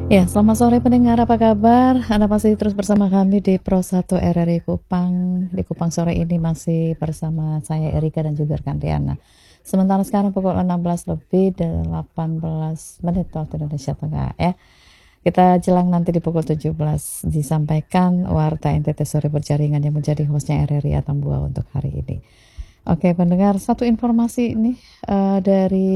Ya, selamat sore pendengar, apa kabar? Anda masih terus bersama kami di Pro 1 RRI Kupang. Di Kupang sore ini masih bersama saya Erika dan juga rekan Riana. Sementara sekarang pukul 16 lebih 18 menit waktu Indonesia Tengah ya. Kita jelang nanti di pukul 17 disampaikan Warta NTT Sore Berjaringan yang menjadi hostnya RRI Atambua untuk hari ini. Oke pendengar, satu informasi ini dari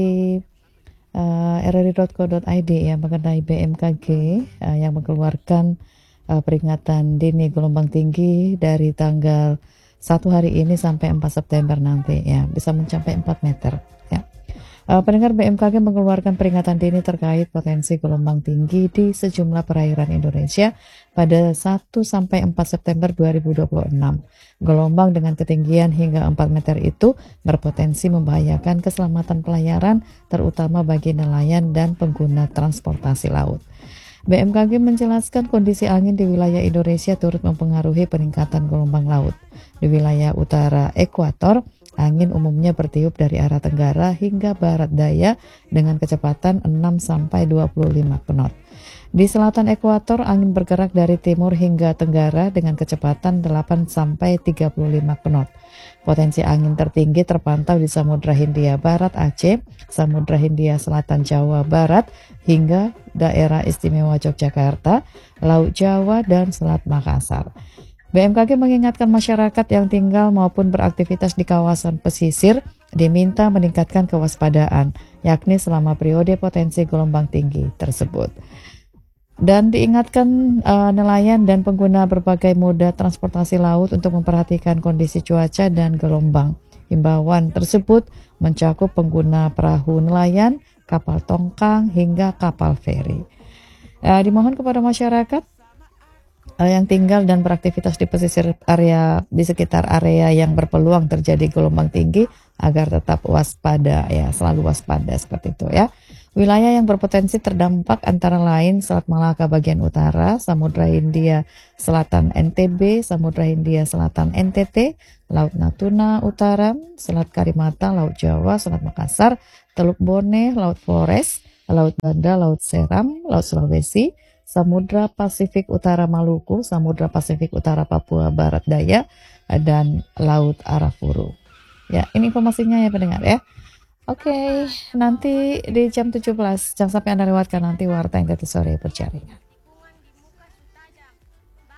rri.co.id ya mengenai BMKG yang mengeluarkan peringatan dini gelombang tinggi dari tanggal 1 hari ini sampai 4 September nanti ya bisa mencapai 4 meter ya. Pendengar, BMKG mengeluarkan peringatan dini terkait potensi gelombang tinggi di sejumlah perairan Indonesia pada 1 sampai 4 September 2026. Gelombang dengan ketinggian hingga 4 meter itu berpotensi membahayakan keselamatan pelayaran terutama bagi nelayan dan pengguna transportasi laut. BMKG menjelaskan kondisi angin di wilayah Indonesia turut mempengaruhi peningkatan gelombang laut. Di wilayah utara ekuator, angin umumnya bertiup dari arah tenggara hingga barat daya dengan kecepatan 6 sampai 25 knot. Di selatan ekuator, angin bergerak dari timur hingga tenggara dengan kecepatan 8 sampai 35 knot. Potensi angin tertinggi terpantau di Samudra Hindia Barat Aceh, Samudra Hindia Selatan Jawa Barat, hingga daerah istimewa Yogyakarta, Laut Jawa, dan Selat Makassar. BMKG mengingatkan masyarakat yang tinggal maupun beraktivitas di kawasan pesisir diminta meningkatkan kewaspadaan, yakni selama periode potensi gelombang tinggi tersebut. Dan diingatkan nelayan dan pengguna berbagai moda transportasi laut untuk memperhatikan kondisi cuaca dan gelombang. Himbauan tersebut mencakup pengguna perahu nelayan, kapal tongkang, hingga kapal feri. Dimohon kepada masyarakat yang tinggal dan beraktivitas di pesisir area di sekitar area yang berpeluang terjadi gelombang tinggi agar tetap waspada ya, selalu waspada seperti itu ya. Wilayah yang berpotensi terdampak antara lain Selat Malaka bagian utara, Samudra Hindia Selatan NTB, Samudra Hindia Selatan NTT, Laut Natuna Utara, Selat Karimata, Laut Jawa, Selat Makassar, Teluk Bone, Laut Flores, Laut Banda, Laut Seram, Laut Sulawesi, Samudra Pasifik Utara Maluku, Samudra Pasifik Utara Papua Barat Daya, dan Laut Arafuru. Ya, ini informasinya ya pendengar ya. Oke, nanti di jam 17, jangan sampai Anda lewatkan nanti Warta NTT Sore Berjaringan.